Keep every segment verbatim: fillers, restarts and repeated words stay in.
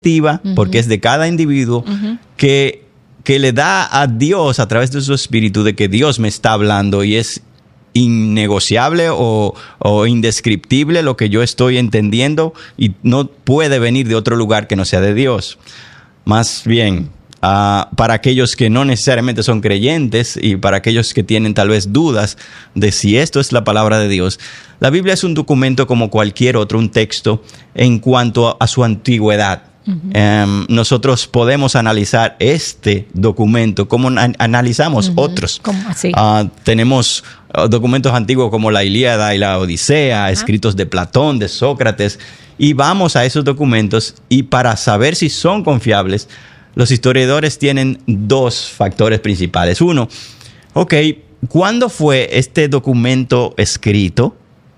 uh-huh. porque es de cada individuo uh-huh. que, que le da a Dios a través de su espíritu de que Dios me está hablando y es innegociable o, o indescriptible lo que yo estoy entendiendo y no puede venir de otro lugar que no sea de Dios. Más bien, uh, para aquellos que no necesariamente son creyentes y para aquellos que tienen tal vez dudas de si esto es la palabra de Dios, la Biblia es un documento como cualquier otro, un texto en cuanto a, a su antigüedad. Uh-huh. Um, nosotros podemos analizar este documento como an- analizamos uh-huh. otros. ¿Cómo así? Uh, tenemos uh, documentos antiguos como la Ilíada y la Odisea, uh-huh. escritos de Platón, de Sócrates, y vamos a esos documentos y para saber si son confiables, los historiadores tienen dos factores principales. Uno, ok, ¿cuándo fue este documento escrito?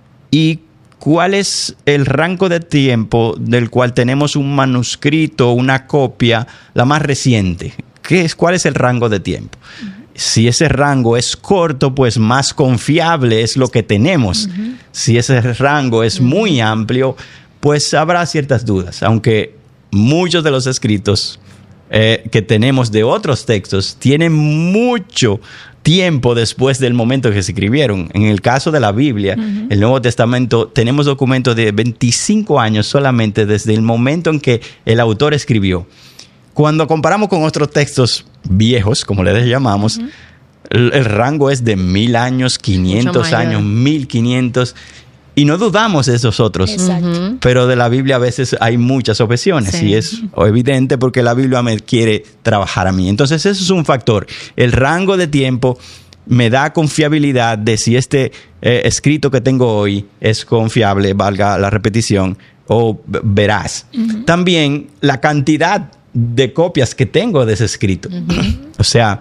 Y ¿cuál es el rango de tiempo del cual tenemos un manuscrito, una copia, la más reciente? ¿Qué es, ¿Cuál es el rango de tiempo? Uh-huh. Si ese rango es corto, pues más confiable es lo que tenemos. Uh-huh. Si ese rango es uh-huh. muy amplio, pues habrá ciertas dudas. Aunque muchos de los escritos eh, que tenemos de otros textos tienen mucho tiempo después del momento que se escribieron. En el caso de la Biblia, uh-huh. el Nuevo Testamento, tenemos documentos de veinticinco años solamente desde el momento en que el autor escribió. Cuando comparamos con otros textos viejos, como les llamamos, uh-huh. el, el rango es de mil años, quinientos años, mil quinientos, y no dudamos de esos otros. Exacto. Pero de la Biblia a veces hay muchas objeciones sí. y es evidente porque la Biblia me quiere trabajar a mí. Entonces eso es un factor. El rango de tiempo me da confiabilidad de si este eh, escrito que tengo hoy es confiable, valga la repetición, o veraz. Uh-huh. También la cantidad de copias que tengo de ese escrito. Uh-huh. O sea,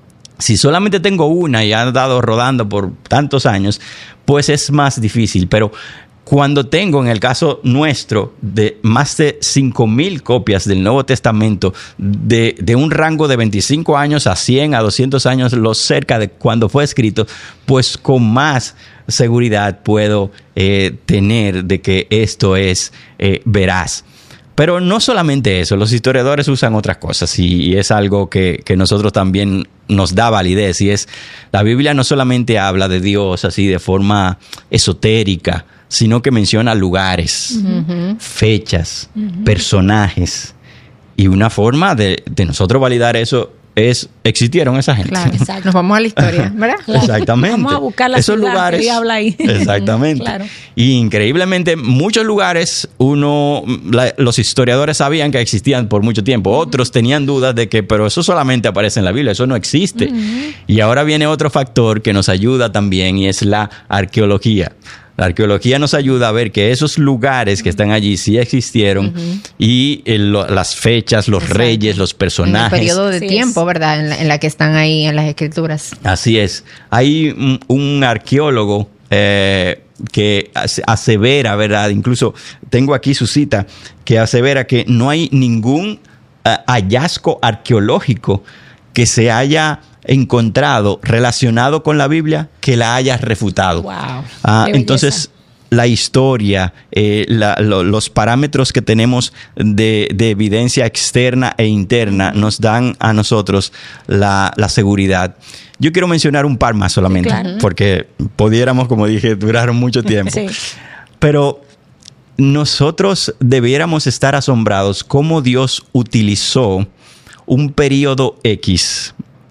si solamente tengo una y ha andado rodando por tantos años, pues es más difícil. Pero cuando tengo, en el caso nuestro, de más de cinco mil copias del Nuevo Testamento, de, de un rango de veinticinco años a cien, a doscientos años, lo cerca de cuando fue escrito, pues con más seguridad puedo eh, tener de que esto es eh, veraz. Pero no solamente eso, los historiadores usan otras cosas y, y es algo que, que nosotros también nos da validez. Y es, la Biblia no solamente habla de Dios así de forma esotérica, sino que menciona lugares, uh-huh. fechas, uh-huh. personajes. Y una forma de, de nosotros validar eso es, existieron esa gente. Claro, exacto. Nos vamos a la historia, ¿verdad? Exactamente. Vamos a buscar la Esos ciudad lugares, que habla ahí. Exactamente. Claro. Y increíblemente, muchos lugares, uno, la, los historiadores sabían que existían por mucho tiempo. Uh-huh. Otros tenían dudas de que, pero eso solamente aparece en la Biblia, eso no existe. Uh-huh. Y ahora viene otro factor que nos ayuda también y es la arqueología. La arqueología nos ayuda a ver que esos lugares que están allí sí existieron uh-huh. y el, las fechas, los Exacto. reyes, los personajes. En el periodo de sí tiempo, es. ¿verdad? En la, en la que están ahí en las escrituras. Así es. Hay un, un arqueólogo eh, que asevera, ¿verdad? Incluso tengo aquí su cita, que asevera que no hay ningún uh, hallazgo arqueológico que se haya encontrado relacionado con la Biblia que la haya refutado. Wow. Ah, entonces, la historia, eh, la, lo, los parámetros que tenemos de, de evidencia externa e interna nos dan a nosotros la, la seguridad. Yo quiero mencionar un par más solamente, claro. porque pudiéramos, como dije, durar mucho tiempo. Sí. Pero nosotros debiéramos estar asombrados cómo Dios utilizó un periodo X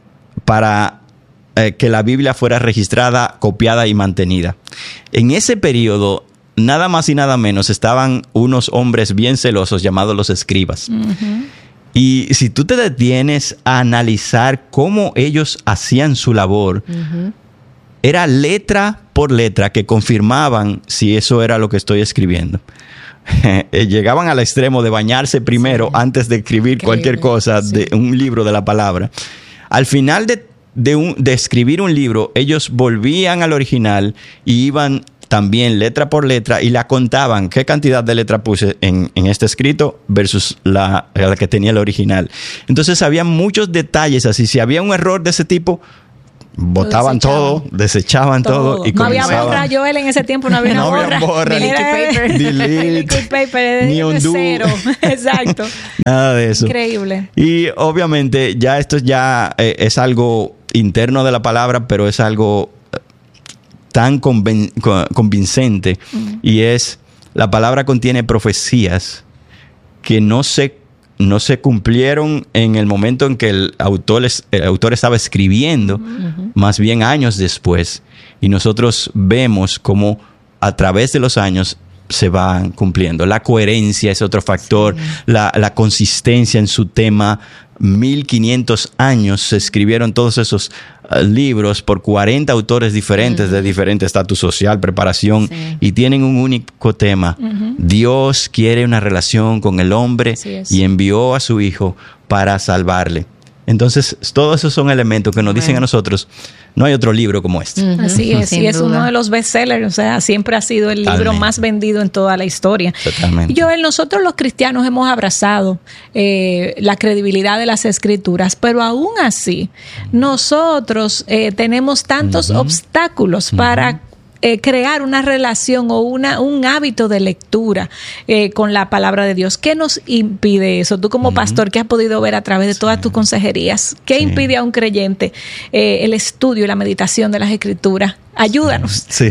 para eh, que la Biblia fuera registrada, copiada y mantenida. En ese periodo, nada más y nada menos, estaban unos hombres bien celosos llamados los escribas. Uh-huh. Y si tú te detienes a analizar cómo ellos hacían su labor, uh-huh. era letra por letra que confirmaban si eso era lo que estoy escribiendo. Llegaban al extremo de bañarse primero sí. antes de escribir Increíble. cualquier cosa sí. de un libro de la palabra. Al final de, de, un, de escribir un libro, ellos volvían al original y iban también letra por letra y la contaban. ¿Qué cantidad de letra puse en, en este escrito versus la, la que tenía el original? Entonces había muchos detalles así. Si había un error de ese tipo, botaban todo, desechaban todo, todo y no comenzaban. había borra, Joel, en ese tiempo no había una no borra. Había borra, ni paper, delete, paper, ni undo. Cero. Exacto. Nada de eso. Increíble. Y obviamente ya esto ya eh, es algo interno de la palabra, pero es algo tan conven- convincente uh-huh. y es, la palabra contiene profecías que no se, no se cumplieron en el momento en que el autor, es, el autor estaba escribiendo, uh-huh. más bien años después. Y nosotros vemos cómo a través de los años se van cumpliendo. La coherencia es otro factor, sí. la, la consistencia en su tema. mil quinientos años se escribieron todos esos uh, libros por cuarenta autores diferentes, uh-huh. de diferente estatus social, preparación, sí. y tienen un único tema. Uh-huh. Dios quiere una relación con el hombre y envió a su Hijo para salvarle. Entonces, todos esos son elementos que nos bueno. dicen a nosotros, no hay otro libro como este. Uh-huh. Así es, Sin y es duda. uno de los bestsellers, o sea, siempre ha sido el Totalmente. libro más vendido en toda la historia. Totalmente. Joel, nosotros los cristianos hemos abrazado eh, la credibilidad de las Escrituras, pero aún así, nosotros eh, tenemos tantos uh-huh. obstáculos uh-huh. para Eh, crear una relación o una, un hábito de lectura eh, con la palabra de Dios. ¿Qué nos impide eso? Tú como uh-huh. pastor que has podido ver a través de sí. todas tus consejerías, ¿qué sí. impide a un creyente eh, el estudio y la meditación de las Escrituras? Ayúdanos. Sí.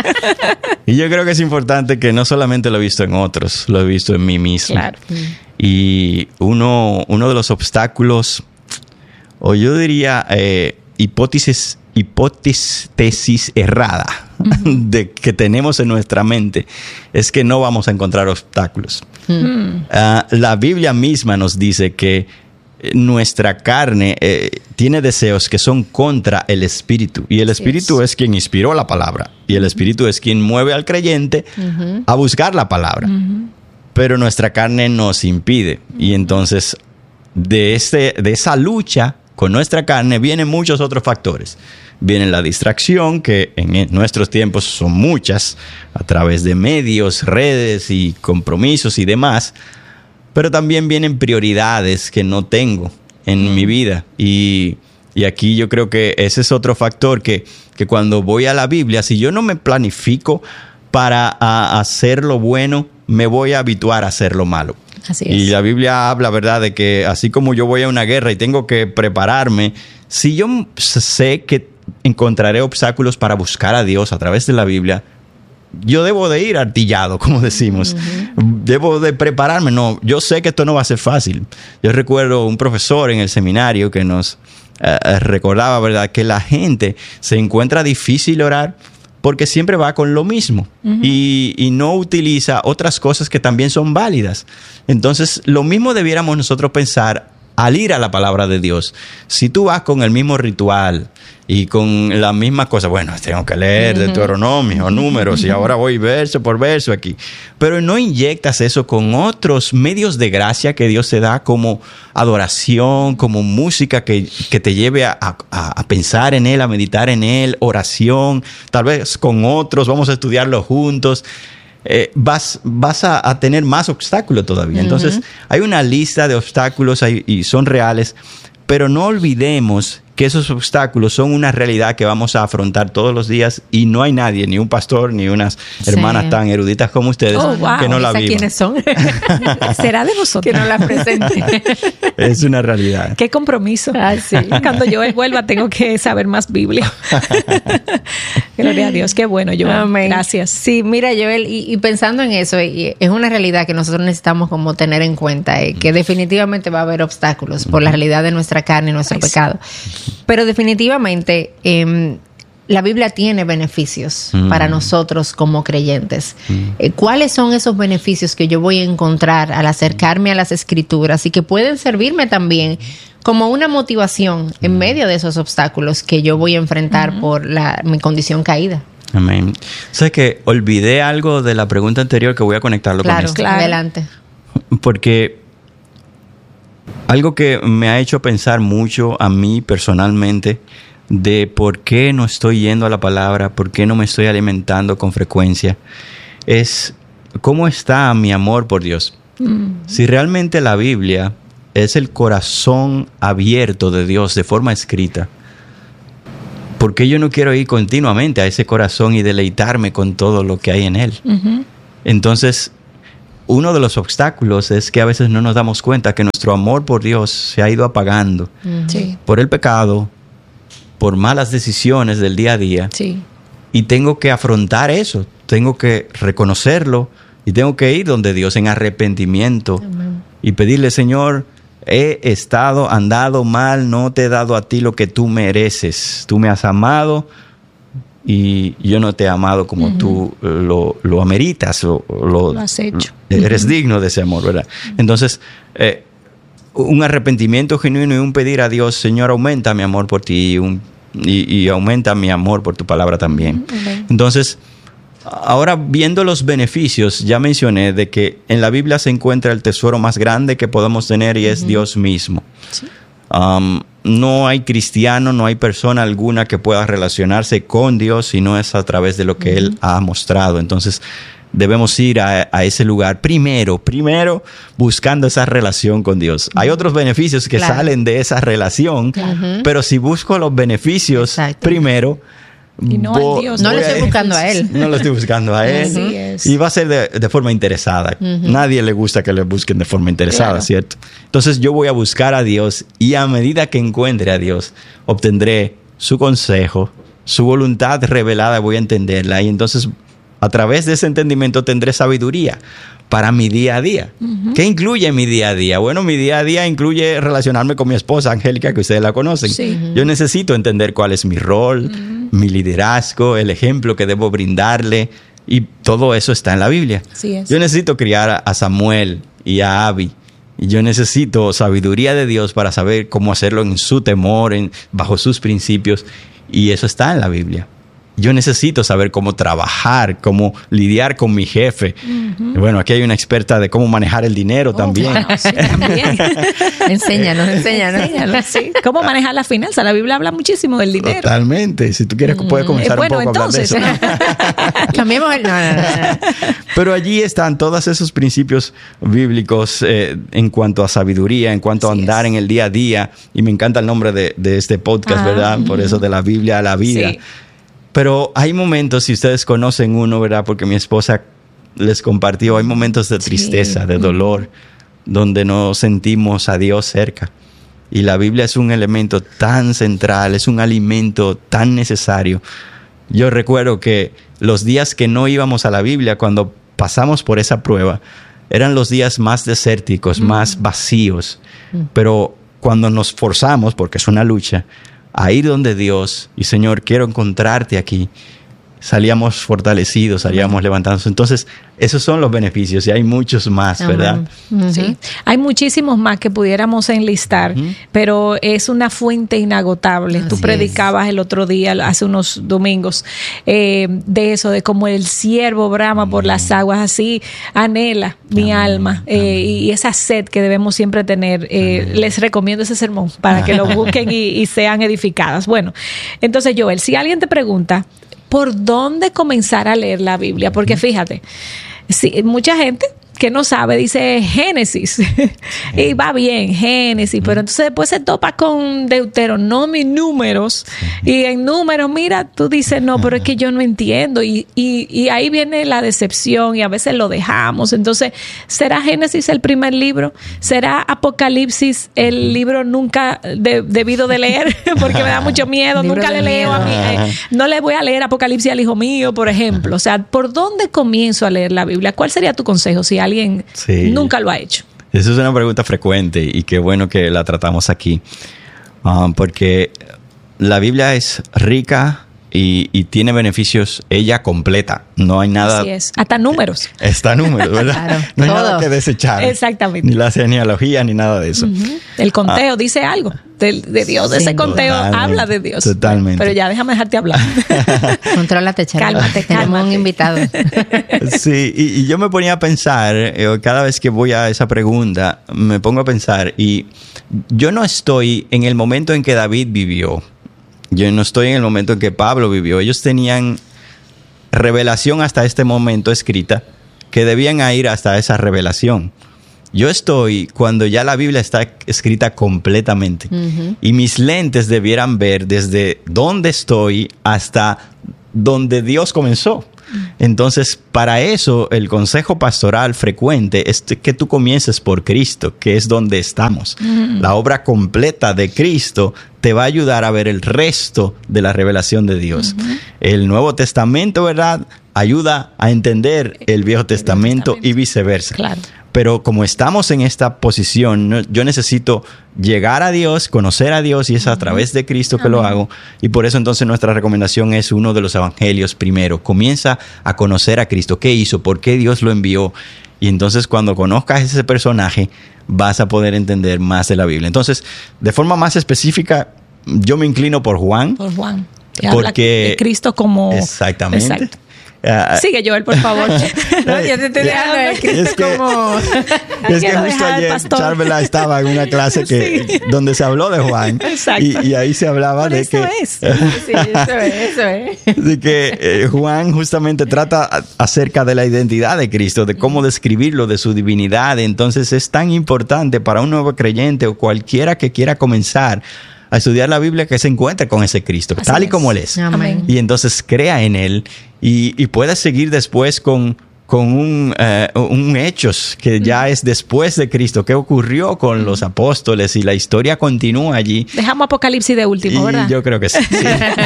Y yo creo que es importante que no solamente lo he visto en otros, lo he visto en mí mismo. Claro. Y uno, uno de los obstáculos, o yo diría eh, hipótesis hipótesis errada uh-huh. de que tenemos en nuestra mente es que no vamos a encontrar obstáculos. Uh-huh. Uh, la Biblia misma nos dice que nuestra carne eh, tiene deseos que son contra el Espíritu, y el Espíritu yes. es quien inspiró la palabra, y el Espíritu es quien mueve al creyente uh-huh. a buscar la palabra. Uh-huh. Pero nuestra carne nos impide, uh-huh. y entonces de, este, de esa lucha con nuestra carne vienen muchos otros factores. Viene la distracción, que en nuestros tiempos son muchas, a través de medios, redes y compromisos y demás. Pero también vienen prioridades que no tengo en mm. mi vida. Y, y aquí yo creo que ese es otro factor que, que cuando voy a la Biblia, si yo no me planifico para a, hacer lo bueno, me voy a habituar a hacer lo malo. Así es. Y la Biblia habla, ¿verdad?, de que así como yo voy a una guerra y tengo que prepararme, si yo sé que encontraré obstáculos para buscar a Dios a través de la Biblia, yo debo de ir artillado, como decimos. Uh-huh. Debo de prepararme. No, yo sé que esto no va a ser fácil. Yo recuerdo un profesor en el seminario que nos uh, recordaba, ¿verdad?, que la gente se encuentra difícil orar porque siempre va con lo mismo uh-huh. y, y no utiliza otras cosas que también son válidas. Entonces, lo mismo debiéramos nosotros pensar al ir a la palabra de Dios. Si tú vas con el mismo ritual y con la misma cosa, bueno, tengo que leer uh-huh. Deuteronomio, números, y ahora voy verso por verso aquí. Pero no inyectas eso con otros medios de gracia que Dios te da, como adoración, como música que, que te lleve a, a, a pensar en Él, a meditar en Él, oración, tal vez con otros, vamos a estudiarlo juntos. Eh, vas, vas a, a tener más obstáculos todavía. Uh-huh. Entonces, hay una lista de obstáculos hay, y son reales, pero no olvidemos que esos obstáculos son una realidad que vamos a afrontar todos los días, y no hay nadie, ni un pastor, ni unas hermanas sí. tan eruditas como ustedes, oh, wow. que no la vivan. ¿Quiénes son? ¿Será de nosotros? Que no la presenten. Es una realidad. Qué compromiso. Ah, sí. Cuando yo vuelva tengo que saber más Biblia. Gloria a Dios. Qué bueno, Joel. Amén. Gracias. Sí, mira, Joel, y, y pensando en eso, y es una realidad que nosotros necesitamos como tener en cuenta, eh, que definitivamente va a haber obstáculos por la realidad de nuestra carne y nuestro Ay, pecado. Pero definitivamente eh, la Biblia tiene beneficios mm. para nosotros como creyentes. Mm. Eh, ¿Cuáles son esos beneficios que yo voy a encontrar al acercarme a las Escrituras y que pueden servirme también como una motivación mm. en medio de esos obstáculos que yo voy a enfrentar mm. por la, mi condición caída? Amén. O sea que olvidé algo de la pregunta anterior que voy a conectarlo claro, con esto. Claro, adelante. Porque algo que me ha hecho pensar mucho a mí personalmente de por qué no estoy yendo a la palabra, por qué no me estoy alimentando con frecuencia, es cómo está mi amor por Dios. Mm. Si realmente la Biblia es el corazón abierto de Dios de forma escrita, ¿Por qué yo no quiero ir continuamente a ese corazón y deleitarme con todo lo que hay en él? Uh-huh. Entonces, uno de los obstáculos es que a veces no nos damos cuenta que nuestro amor por Dios se ha ido apagando uh-huh. sí. por el pecado, por malas decisiones del día a día. Sí. Y tengo que afrontar eso, tengo que reconocerlo y tengo que ir donde Dios en arrepentimiento uh-huh. y pedirle, Señor, he estado, andado mal, no te he dado a ti lo que tú mereces. Tú me has amado y yo no te he amado como uh-huh. tú lo, lo ameritas. Lo, lo, lo has hecho. Eres uh-huh. digno de ese amor, ¿verdad? Uh-huh. Entonces, eh, un arrepentimiento genuino y un pedir a Dios, Señor, aumenta mi amor por ti un, y, y aumenta mi amor por tu palabra también. Uh-huh. Entonces, ahora viendo los beneficios, ya mencioné de que en la Biblia se encuentra el tesoro más grande que podemos tener y es uh-huh. Dios mismo. Sí. Um, no hay cristiano, no hay persona alguna que pueda relacionarse con Dios si no es a través de lo que uh-huh. Él ha mostrado. Entonces debemos ir a, a ese lugar primero, primero buscando esa relación con Dios. Uh-huh. Hay otros beneficios que claro. salen de esa relación, uh-huh. pero si busco los beneficios Exacto. primero, y no Bo- al Dios. No lo estoy buscando a Él. No lo estoy buscando a Él. Así es. Y va a ser de, de forma interesada. Uh-huh. Nadie le gusta que le busquen de forma interesada, claro. ¿cierto? Entonces yo voy a buscar a Dios y a medida que encuentre a Dios, obtendré su consejo, su voluntad revelada, voy a entenderla. Y entonces a través de ese entendimiento tendré sabiduría para mi día a día. Uh-huh. ¿Qué incluye mi día a día? Bueno, mi día a día incluye relacionarme con mi esposa, Angélica, que ustedes la conocen. Sí. Uh-huh. Yo necesito entender cuál es mi rol, uh-huh. mi liderazgo, el ejemplo que debo brindarle, y todo eso está en la Biblia. Sí es. Yo necesito criar a Samuel y a Abby, y yo necesito sabiduría de Dios para saber cómo hacerlo en su temor, en, bajo sus principios, y eso está en la Biblia. Yo necesito saber cómo trabajar, cómo lidiar con mi jefe. Uh-huh. Bueno, aquí hay una experta de cómo manejar el dinero oh, también. Bueno, sí, también. enséñanos, enséñanos. enséñanos sí. Cómo manejar la finanza. La Biblia habla muchísimo del dinero. Totalmente. Si tú quieres, puedes comenzar bueno, un poco entonces, a hablar de eso. Cambiemos el... No, no, no, no. Pero allí están todos esos principios bíblicos eh, en cuanto a sabiduría, en cuanto a andar es. en el día a día. Y me encanta el nombre de, de este podcast, ah, ¿verdad? Uh-huh. Por eso de la Biblia a la vida. Sí. Pero hay momentos, si ustedes conocen uno, ¿verdad? Porque mi esposa les compartió, hay momentos de tristeza, sí. de dolor, donde no sentimos a Dios cerca. Y la Biblia es un elemento tan central, es un alimento tan necesario. Yo recuerdo que los días que no íbamos a la Biblia, cuando pasamos por esa prueba, eran los días más desérticos, mm. más vacíos. Mm. Pero cuando nos forzamos, porque es una lucha, a ir donde Dios, y Señor, quiero encontrarte aquí, salíamos fortalecidos, salíamos uh-huh. levantándonos. Entonces, esos son los beneficios y hay muchos más, uh-huh. ¿verdad? Uh-huh. Sí, hay muchísimos más que pudiéramos enlistar, uh-huh. pero es una fuente inagotable. Así Tú predicabas es. el otro día, hace unos domingos, eh, de eso, de cómo el siervo brama uh-huh. por las aguas, así anhela mi uh-huh. alma eh, y esa sed que debemos siempre tener. Eh, uh-huh. Les recomiendo ese sermón para que lo busquen y, y sean edificadas. Bueno, entonces, Joel, si alguien te pregunta, ¿por dónde comenzar a leer la Biblia? Porque fíjate, sí, mucha gente que no sabe dice Génesis y va bien Génesis, pero entonces después se topa con Deuteronomio y Números y en Números, mira, tú dices, no, pero es que yo no entiendo y, y, y ahí viene la decepción y a veces lo dejamos. Entonces, ¿será Génesis el primer libro? ¿Será Apocalipsis el libro nunca de, debido de leer? Porque me da mucho miedo, nunca le leo miedo. a mí, eh, no le voy a leer Apocalipsis al hijo mío, por ejemplo. O sea, ¿por dónde comienzo a leer la Biblia? ¿Cuál sería tu consejo si alguien sí. nunca lo ha hecho? Esa es una pregunta frecuente y qué bueno que la tratamos aquí, um, porque la Biblia es rica y, y tiene beneficios, ella completa, no hay nada... Así es, hasta números. Está números, ¿verdad? Claro, no hay todo. Nada que desechar. Exactamente. Ni la genealogía ni nada de eso. Uh-huh. El conteo ah. dice algo de, de Dios, de ese conteo habla de Dios. Totalmente. Pero ya déjame dejarte hablar. Contrólate, Chara. Cálmate, tenemos un invitado. Sí, y, y yo me ponía a pensar, eh, cada vez que voy a esa pregunta, me pongo a pensar, y yo no estoy en el momento en que David vivió. Yo no estoy en el momento en que Pablo vivió. Ellos tenían revelación hasta este momento escrita, que debían ir hasta esa revelación. Yo estoy cuando ya la Biblia está escrita completamente. Uh-huh. Y mis lentes debieran ver desde dónde estoy hasta donde Dios comenzó. Entonces, para eso, el consejo pastoral frecuente es que tú comiences por Cristo, que es donde estamos. Mm. La obra completa de Cristo te va a ayudar a ver el resto de la revelación de Dios. Mm-hmm. El Nuevo Testamento, ¿verdad?, ayuda a entender el Viejo Testamento, Testamento. y viceversa. Claro. Pero como estamos en esta posición, yo necesito llegar a Dios, conocer a Dios, y es a través de Cristo que Amén. Lo hago. Y por eso entonces nuestra recomendación es uno de los evangelios primero. Comienza a conocer a Cristo. ¿Qué hizo? ¿Por qué Dios lo envió? Y entonces cuando conozcas ese personaje, vas a poder entender más de la Biblia. Entonces, de forma más específica, yo me inclino por Juan. Por Juan. Que porque habla de Cristo como... Exactamente. Exacto. Uh, Sigue, Joel, por favor. No, yo te estoy dejando de Cristo es que, como... Es que justo ayer Charvela estaba en una clase que, sí. donde se habló de Juan. Exacto. Y, y ahí se hablaba por de eso que... Es. Sí, eso es, eso es. De que eh, Juan justamente trata a, acerca de la identidad de Cristo, de cómo describirlo, de su divinidad. Entonces es tan importante para un nuevo creyente o cualquiera que quiera comenzar a estudiar la Biblia que se encuentre con ese Cristo, Así tal y como Él es. Amén. Y entonces crea en Él y, y pueda seguir después con, con un, uh, un hechos que ya es después de Cristo, que ocurrió con los apóstoles, y la historia continúa allí. Dejamos Apocalipsis de último, y ¿verdad? Yo creo que sí. sí.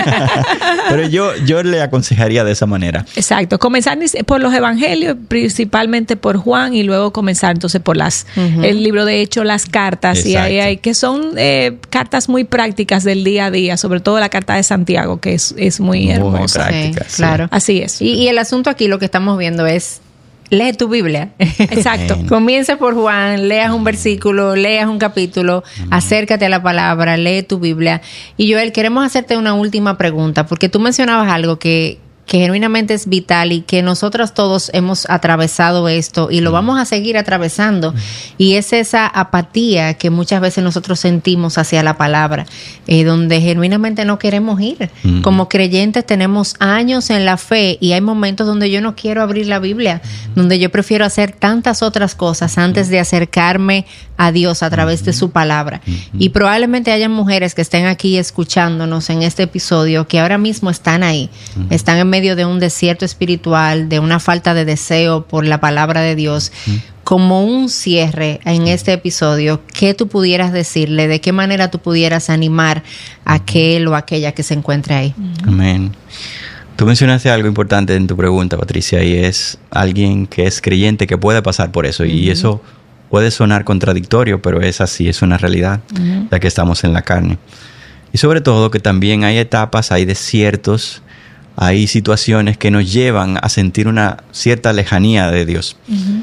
Pero yo, yo le aconsejaría de esa manera. Exacto. Comenzar por los evangelios, principalmente por Juan, y luego comenzar entonces por las uh-huh. el libro de Hechos, las cartas, Exacto. y ahí hay que son eh, cartas muy prácticas del día a día, sobre todo la carta de Santiago, que es, es muy, muy hermosa. Práctica, sí, claro. Sí. Así es. Y, y el asunto aquí, lo que estamos viendo es lee tu Biblia. Exacto. Comienza por Juan, leas un versículo, leas un capítulo, uh-huh. acércate a la palabra, lee tu Biblia. Y Joel, queremos hacerte una última pregunta, porque tú mencionabas algo que, que genuinamente es vital y que nosotros todos hemos atravesado esto y lo vamos a seguir atravesando. Y es esa apatía que muchas veces nosotros sentimos hacia la palabra, eh, donde genuinamente no queremos ir. Uh-huh. Como creyentes tenemos años en la fe y hay momentos donde yo no quiero abrir la Biblia, uh-huh. donde yo prefiero hacer tantas otras cosas antes de acercarme a Dios a través uh-huh. de su palabra. Uh-huh. Y probablemente hayan mujeres que estén aquí escuchándonos en este episodio que ahora mismo están ahí, uh-huh. están en medio de un desierto espiritual, de una falta de deseo por la palabra de Dios. Uh-huh. Como un cierre en este episodio, ¿qué tú pudieras decirle? ¿De qué manera tú pudieras animar a aquel o aquella que se encuentre ahí? Uh-huh. Amén. Tú mencionaste algo importante en tu pregunta, Patricia, y es alguien que es creyente que puede pasar por eso. Uh-huh. Y eso puede sonar contradictorio, pero es así, es una realidad, uh-huh. ya que estamos en la carne. Y sobre todo que también hay etapas, hay desiertos, hay situaciones que nos llevan a sentir una cierta lejanía de Dios. Uh-huh.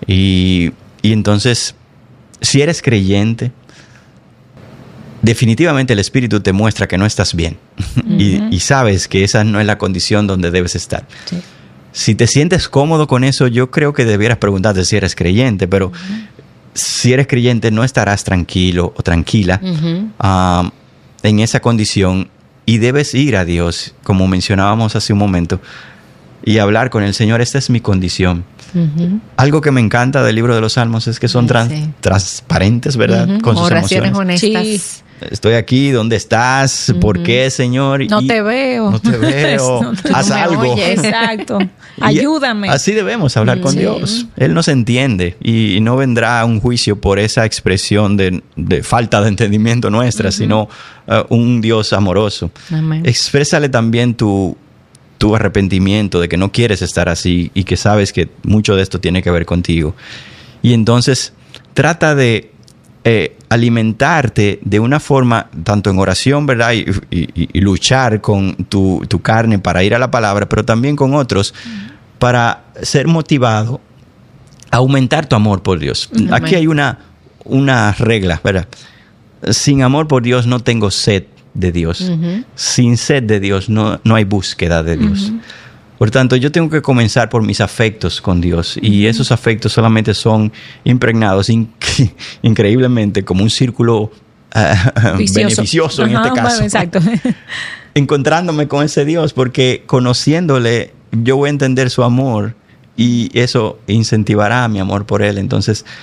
Y, y entonces, si eres creyente, definitivamente el Espíritu te muestra que no estás bien. Uh-huh. y, y sabes que esa no es la condición donde debes estar. Sí. Si te sientes cómodo con eso, yo creo que debieras preguntarte si eres creyente, pero uh-huh. si eres creyente no estarás tranquilo o tranquila uh-huh. uh, en esa condición, y debes ir a Dios, como mencionábamos hace un momento, y hablar con el Señor. Esta es mi condición. Uh-huh. Algo que me encanta del libro de los Salmos es que son trans, sí. transparentes, ¿verdad? Uh-huh. Con sus oraciones emociones. honestas. Sí. Estoy aquí, ¿dónde estás? Uh-huh. ¿Por qué, Señor? No y te veo. No te veo. no, Haz no algo. Oyes. Exacto. Ayúdame. Así debemos hablar con sí. Dios. Él nos entiende y no vendrá un juicio por esa expresión de, de falta de entendimiento nuestra, uh-huh. sino uh, un Dios amoroso. Amén. Exprésale también tu, tu arrepentimiento de que no quieres estar así y que sabes que mucho de esto tiene que ver contigo. Y entonces trata de Eh, alimentarte de una forma, tanto en oración, ¿verdad? Y, y, y luchar con tu, tu carne para ir a la palabra, pero también con otros, uh-huh. para ser motivado a aumentar tu amor por Dios. Uh-huh. Aquí hay una, una regla, ¿verdad? Sin amor por Dios no tengo sed de Dios. Uh-huh. Sin sed de Dios no, no hay búsqueda de Dios. Uh-huh. Por tanto, yo tengo que comenzar por mis afectos con Dios. Y esos afectos solamente son impregnados in- increíblemente como un círculo uh, beneficioso en Ajá, este caso. Bueno, exacto. Encontrándome con ese Dios, porque conociéndole yo voy a entender su amor y eso incentivará mi amor por Él. Entonces,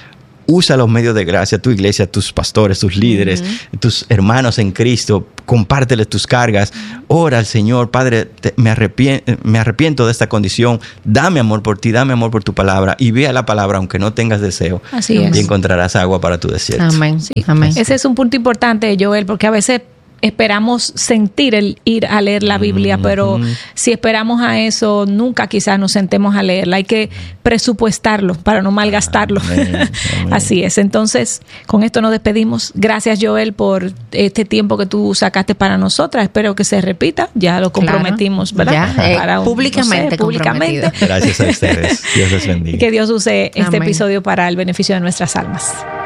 usa los medios de gracia, tu iglesia, tus pastores, tus líderes, uh-huh. tus hermanos en Cristo, compárteles tus cargas, ora al Señor, Padre, te, me, arrepiento, me arrepiento de esta condición, dame amor por ti, dame amor por tu palabra, y ve a la palabra aunque no tengas deseo. Así es. Y encontrarás agua para tu desierto. Amén. Sí. Amén. Ese es un punto importante, Joel, porque a veces esperamos sentir el ir a leer la Biblia, mm-hmm. pero si esperamos a eso, nunca quizás nos sentemos a leerla. Hay que presupuestarlo para no malgastarlo. Amén, amén. Así es. Entonces, con esto nos despedimos. Gracias, Joel, por este tiempo que tú sacaste para nosotras. Espero que se repita. Ya lo comprometimos, claro. ¿verdad? Ya, eh, para un, públicamente, no sé, públicamente. Gracias a ustedes. Dios les bendiga. Que Dios use este Amén. episodio para el beneficio de nuestras almas.